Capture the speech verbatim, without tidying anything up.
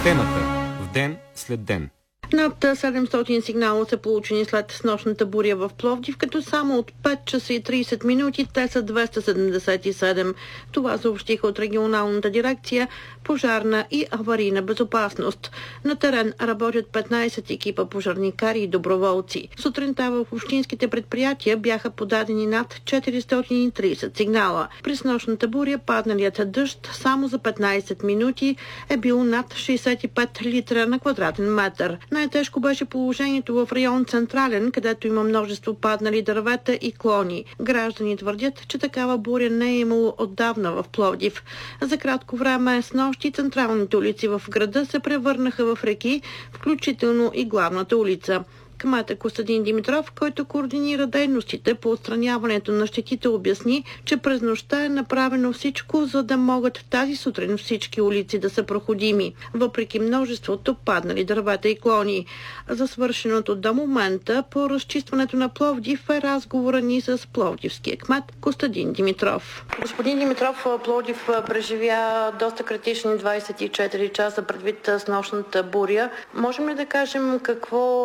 Темата в ден след ден. Над седемстотин сигнала са получени след снощната буря в Пловдив, като само от пет часа и трийсет минути те са двеста седемдесет и седем. Това съобщиха от регионалната дирекция пожарна и аварийна безопасност. На терен работят петнайсет екипа пожарникари и доброволци. Сутринта в общинските предприятия бяха подадени над четиристотин и трийсет сигнала. При снощната буря падналият дъжд само за петнайсет минути е бил над шейсет и пет литра на квадратен метър. Най-тежко беше положението в район Централен, където има множество паднали дървета и клони. Граждани твърдят, че такава буря не е имало отдавна в Пловдив. За кратко време с нощи централните улици в града се превърнаха в реки, включително и главната улица. Кметът Костадин Димитров, който координира дейностите по отстраняването на щетите, обясни, че през нощта е направено всичко, за да могат тази сутрин всички улици да са проходими, въпреки множеството паднали дървета и клони. За свършеното до момента по разчистването на Пловдив е разговора ни с пловдивския кмет Костадин Димитров. Господин Димитров, Пловдив преживя доста критични двайсет и четири часа предвид снощната буря. Можем ли да кажем какво